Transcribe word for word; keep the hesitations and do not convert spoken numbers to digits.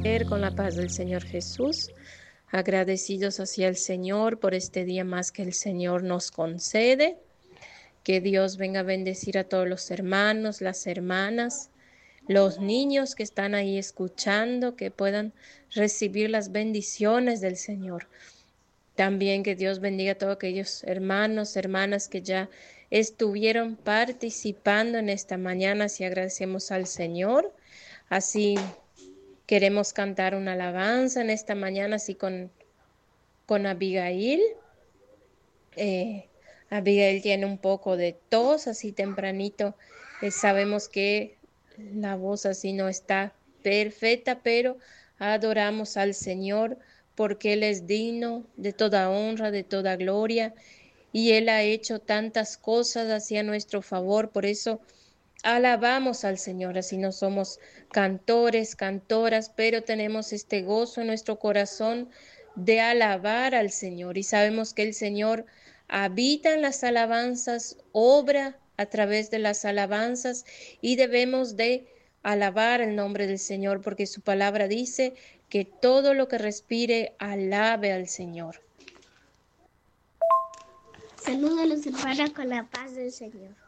Con la paz del Señor Jesús, agradecidos hacia el Señor por este día más que el Señor nos concede. Que Dios venga a bendecir a todos los hermanos, las hermanas, los niños que están ahí escuchando, que puedan recibir las bendiciones del Señor. También que Dios bendiga a todos aquellos hermanos, hermanas que ya estuvieron participando en esta mañana. Así agradecemos al Señor. Así queremos cantar una alabanza en esta mañana, así con, con Abigail. Eh, Abigail tiene un poco de tos, así tempranito. Eh, sabemos que la voz así no está perfecta, pero adoramos al Señor porque Él es digno de toda honra, de toda gloria, y Él ha hecho tantas cosas hacia nuestro favor. Por eso alabamos al Señor, así no somos cantores, cantoras, pero tenemos este gozo en nuestro corazón de alabar al Señor, y sabemos que el Señor habita en las alabanzas, obra a través de las alabanzas, y debemos de alabar el nombre del Señor porque su palabra dice que todo lo que respire alabe al Señor. Saludos a los hermanos con la paz del Señor.